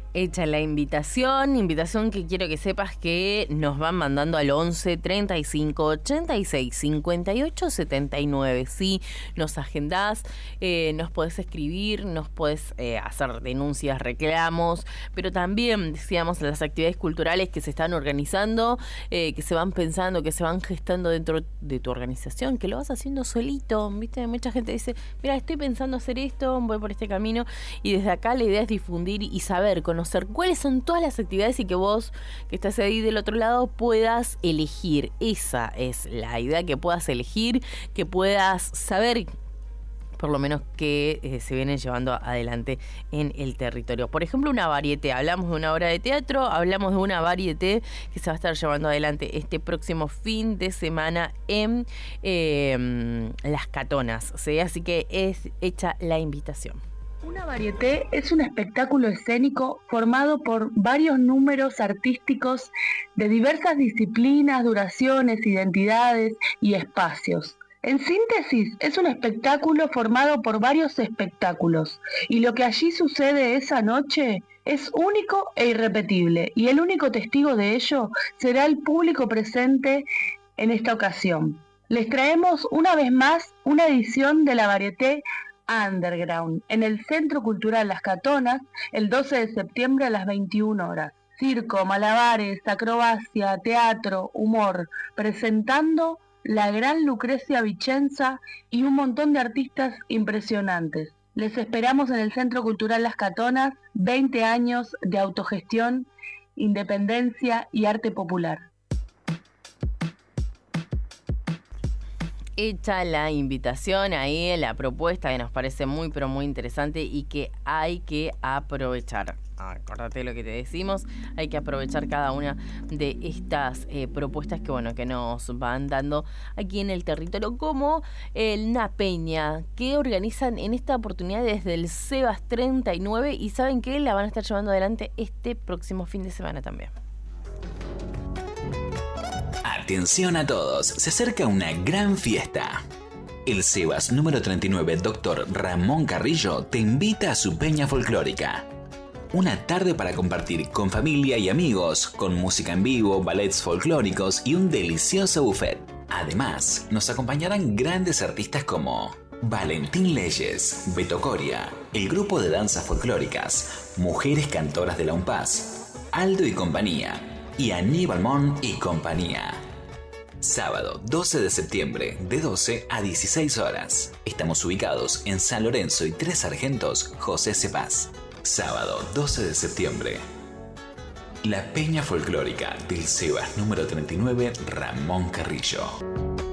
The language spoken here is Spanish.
Hecha la invitación que quiero que sepas que nos van mandando al 11 35 86 58 79. Sí, nos agendás, nos podés escribir, nos podés hacer denuncias, reclamos, pero también, decíamos, las actividades culturales que se están organizando, que se van pensando, que se van gestando dentro de tu organización, que lo vas haciendo solito, ¿viste? Mucha gente dice, mira, estoy pensando hacer esto, voy por este camino, y desde acá la idea es difundir y saber, conocer cuáles son todas las actividades y que vos, que estás ahí del otro lado, puedas elegir. Esa es la idea, que puedas elegir, que puedas saber por lo menos que se vienen llevando adelante en el territorio. Por ejemplo, una varieté. Hablamos de una obra de teatro, hablamos de una varieté que se va a estar llevando adelante este próximo fin de semana en Las Catonas, ¿sí? Así que es hecha la invitación. Una varieté es un espectáculo escénico formado por varios números artísticos de diversas disciplinas, duraciones, identidades y espacios. En síntesis, es un espectáculo formado por varios espectáculos, y lo que allí sucede esa noche es único e irrepetible, y el único testigo de ello será el público presente en esta ocasión. Les traemos una vez más una edición de la varieté Underground en el Centro Cultural Las Catonas el 12 de septiembre a las 21 horas. Circo, malabares, acrobacia, teatro, humor, presentando la gran Lucrecia Vicenza y un montón de artistas impresionantes. Les esperamos en el Centro Cultural Las Catonas, 20 años de autogestión, independencia y arte popular. Hecha la invitación, ahí la propuesta que nos parece muy pero muy interesante y que hay que aprovechar. Acordate lo que te decimos, hay que aprovechar cada una de estas propuestas que bueno, que nos van dando aquí en el territorio, como una peña que organizan en esta oportunidad desde el Sebas 39, y saben que la van a estar llevando adelante este próximo fin de semana también. Atención a todos, se acerca una gran fiesta. El Sebas número 39, Dr. Ramón Carrillo, te invita a su peña folclórica. Una tarde para compartir con familia y amigos, con música en vivo, ballets folclóricos y un delicioso buffet. Además, nos acompañarán grandes artistas como Valentín Leyes, Beto Coria, el grupo de danzas folclóricas, Mujeres Cantoras de la UNPAS, Aldo y compañía, y Aníbal Mon y compañía. Sábado 12 de septiembre, de 12 a 16 horas. Estamos ubicados en San Lorenzo y Tres Sargentos, José Cepaz. Sábado 12 de septiembre. La Peña Folclórica del Sebas número 39, Ramón Carrillo.